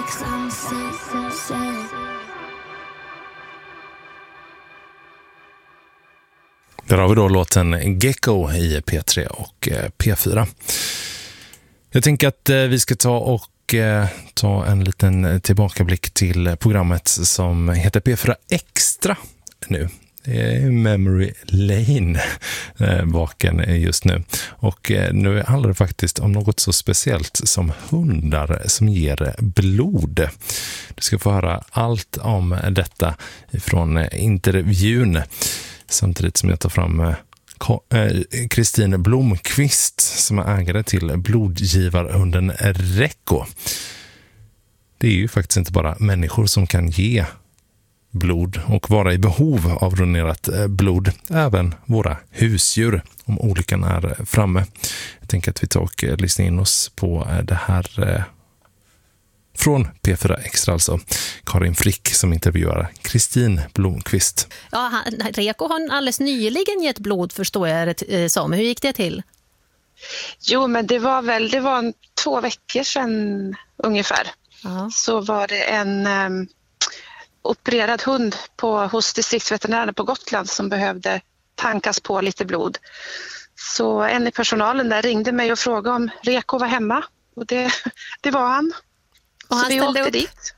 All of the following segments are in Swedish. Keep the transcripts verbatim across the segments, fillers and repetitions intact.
Där har vi då låten Gecko i P tre och P fyra. Jag tänker att vi ska ta och ta en liten tillbakablick till programmet som heter P fyra Extra nu. Memory Lane baken just nu. Och nu handlar det faktiskt om något så speciellt som hundar som ger blod. Du ska få höra allt om detta från intervjun. Samtidigt som jag tar fram Kristin Blomqvist som är ägare till blodgivarhunden Recco. Det är ju faktiskt inte bara människor som kan ge blod och vara i behov av donerat blod. Även våra husdjur om olyckan är framme. Jag tänker att vi tar och lyssnar in oss på det här från P fyra Extra, alltså Karin Frick som intervjuar Kristin Blomqvist. Ja, han, Recco har alldeles nyligen gett blod, förstår jag det som. Hur gick det till? Jo, men det var väl det var två veckor sedan ungefär. Aha. Så var det en um, opererad hund på, hos distriktsveterinärerna på Gotland som behövde tankas på lite blod. Så en i personalen där ringde mig och frågade om Recco var hemma. Och det, det var han. Och han så vi åkte upp dit.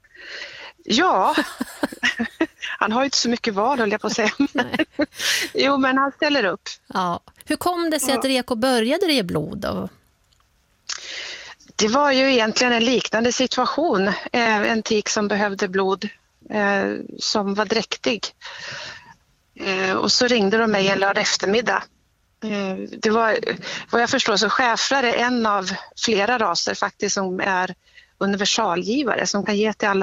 Ja, han har ju inte så mycket val, höll jag på att säga. Jo, men han ställer upp. Ja. Hur kom det sig att Recco började ge blod då? Det var ju egentligen en liknande situation. En tik som behövde blod som var dräktig. Och så ringde de mig en lördag eftermiddag. Det var, vad jag förstår, så schäfrar är en av flera raser faktiskt som är universalgivare som kan ge till alla